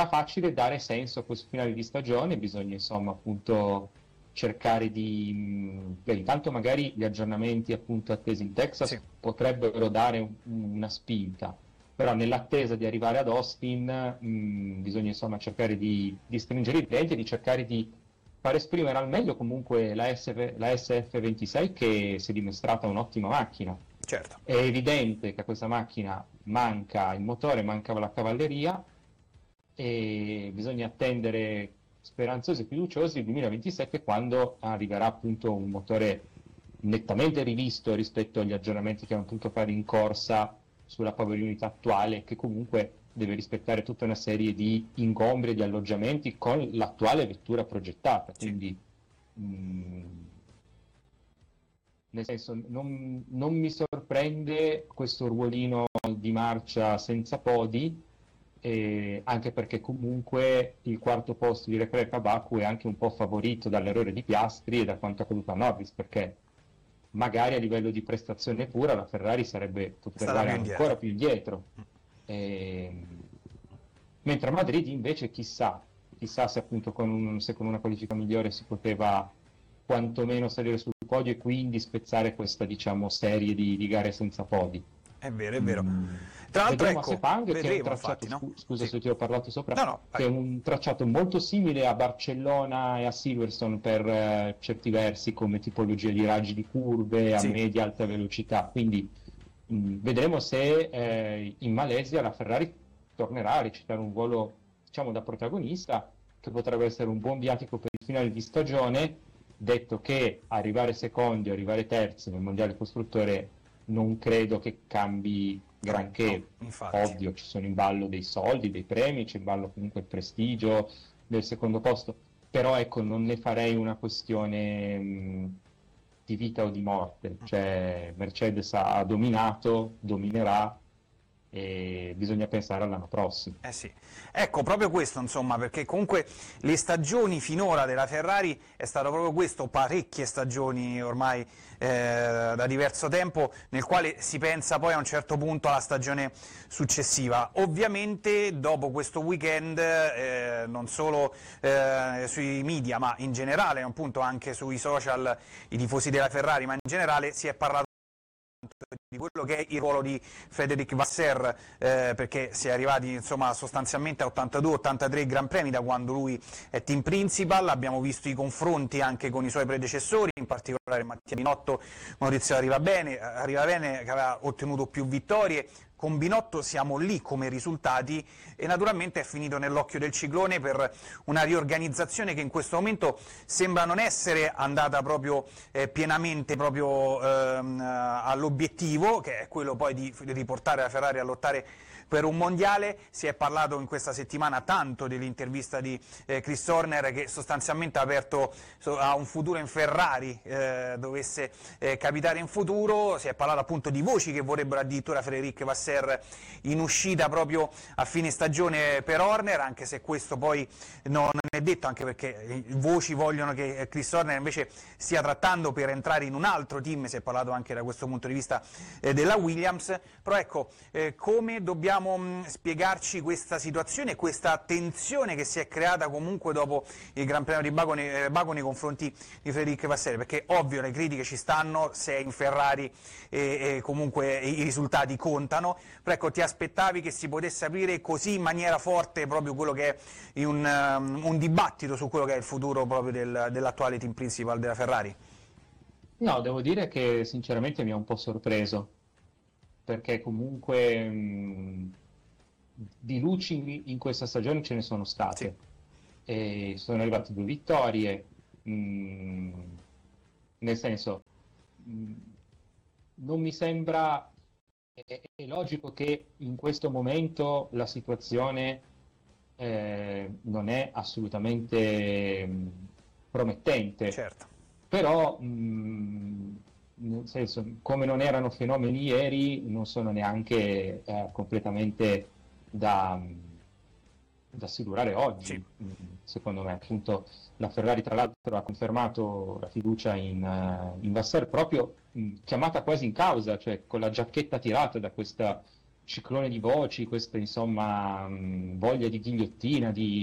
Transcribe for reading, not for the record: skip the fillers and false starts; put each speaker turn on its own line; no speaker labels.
sarà facile dare senso a questo finale di stagione, bisogna insomma appunto cercare di intanto magari gli aggiornamenti appunto attesi in Texas potrebbero dare una spinta, però nell'attesa di arrivare ad Austin bisogna insomma cercare di stringere i denti e di cercare di far esprimere al meglio comunque la SF26, che si è dimostrata un'ottima macchina.
Certo.
È evidente che a questa macchina manca il motore, manca la cavalleria, e bisogna attendere speranzosi e fiduciosi il 2027, quando arriverà appunto un motore nettamente rivisto rispetto agli aggiornamenti che hanno potuto fare in corsa sulla power unit attuale, che comunque deve rispettare tutta una serie di ingombri e di alloggiamenti con l'attuale vettura progettata. Quindi nel senso non mi sorprende questo ruolino di marcia senza podi, anche perché comunque il quarto posto di Leclerc a Baku è anche un po' favorito dall'errore di Piastri e da quanto accaduto a Norris, perché magari a livello di prestazione pura la Ferrari potrebbe andare ancora più indietro. Mentre a Madrid invece chissà se appunto con una qualifica migliore si poteva quantomeno salire sul podio e quindi spezzare questa, diciamo, serie di gare senza podi.
È vero, è vero. Tra l'altro,
Vedremo
ecco,
a Sepang, che è un
vedremo,
tracciato,
infatti, no?
scusa se ti ho parlato sopra,
No,
che è un tracciato molto simile a Barcellona e a Silverstone per certi versi, come tipologia di raggi di curve a media e alta velocità, quindi vedremo se in Malesia la Ferrari tornerà a recitare un ruolo, diciamo, da protagonista, che potrebbe essere un buon viatico per il finale di stagione, detto che arrivare secondi o arrivare terzi nel mondiale costruttore non credo che cambi granché. Ovvio, ci sono in ballo dei soldi, dei premi, c'è in ballo comunque il prestigio del secondo posto, però ecco, non ne farei una questione di vita o di morte. Cioè Mercedes ha dominato, dominerà, e bisogna pensare all'anno prossimo.
Sì, ecco, proprio questo, insomma, perché comunque le stagioni finora della Ferrari è stato proprio questo, parecchie stagioni ormai da diverso tempo, nel quale si pensa poi a un certo punto alla stagione successiva. Ovviamente dopo questo weekend, non solo sui media, ma in generale, appunto anche sui social, i tifosi della Ferrari, ma in generale si è parlato di quello che è il ruolo di Frédéric Vasseur, perché si è arrivati insomma sostanzialmente a 82-83 Gran Premi da quando lui è team principal. Abbiamo visto i confronti anche con i suoi predecessori, in particolare Mattia Binotto, Maurizio Arrivabene, che aveva ottenuto più vittorie. Con Binotto siamo lì come risultati e naturalmente è finito nell'occhio del ciclone per una riorganizzazione che in questo momento sembra non essere andata proprio pienamente proprio all'obiettivo, che è quello poi di riportare la Ferrari a lottare per un mondiale. Si è parlato in questa settimana tanto dell'intervista di Chris Horner, che sostanzialmente ha aperto a un futuro in Ferrari, dovesse capitare in futuro. Si è parlato appunto di voci che vorrebbero addirittura Frédéric Vasseur in uscita proprio a fine stagione per Horner, anche se questo poi non è detto, anche perché voci vogliono che Chris Horner invece stia trattando per entrare in un altro team. Si è parlato anche da questo punto di vista della Williams. Però ecco, come dobbiamo spiegarci questa situazione, questa tensione che si è creata comunque dopo il Gran Premio di Baku nei confronti di Frédéric Vasseur? Perché ovvio, le critiche ci stanno, se è in Ferrari e comunque i risultati contano, però ecco, ti aspettavi che si potesse aprire così in maniera forte proprio quello che è un dibattito su quello che è il futuro proprio dell'attuale team principal della Ferrari?
No, devo dire che sinceramente mi ha un po' sorpreso, perché comunque di luci in questa stagione ce ne sono state, e sono arrivate 2 vittorie, nel senso, non mi sembra, è logico che in questo momento la situazione non è assolutamente promettente.
Certo.
Però nel senso, come non erano fenomeni ieri, non sono neanche completamente da silurare oggi. Secondo me, appunto, la Ferrari tra l'altro ha confermato la fiducia in Vasseur, proprio chiamata quasi in causa, cioè con la giacchetta tirata da questa ciclone di voci, questa insomma voglia di ghigliottina,